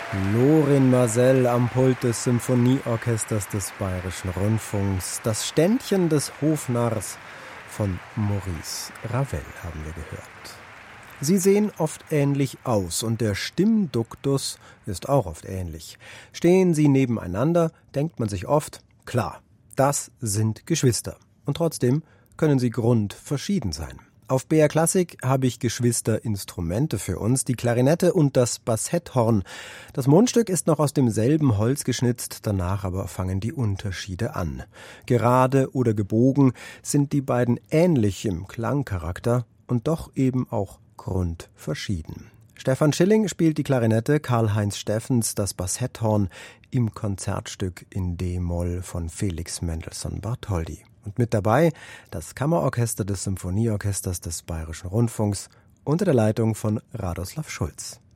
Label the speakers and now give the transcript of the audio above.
Speaker 1: Lorin Maazel am Pult des Symphonieorchesters des Bayerischen Rundfunks. Das Ständchen des Hofnarrs von Maurice Ravel haben wir gehört. Sie sehen oft ähnlich aus und der Stimmduktus ist auch oft ähnlich. Stehen sie nebeneinander, denkt man sich oft, klar, das sind Geschwister. Und trotzdem können sie grundverschieden sein. Auf BR Klassik habe ich Geschwisterinstrumente für uns, die Klarinette und das Bassetthorn. Das Mundstück ist noch aus demselben Holz geschnitzt, danach aber fangen die Unterschiede an. Gerade oder gebogen sind die beiden ähnlich im Klangcharakter und doch eben auch grundverschieden. Stefan Schilling spielt die Klarinette, Karl-Heinz Steffens das Bassetthorn im Konzertstück in D-Moll von Felix Mendelssohn Bartholdy. Und mit dabei das Kammerorchester des Symphonieorchesters des Bayerischen Rundfunks unter der Leitung von Radoslav Schulz.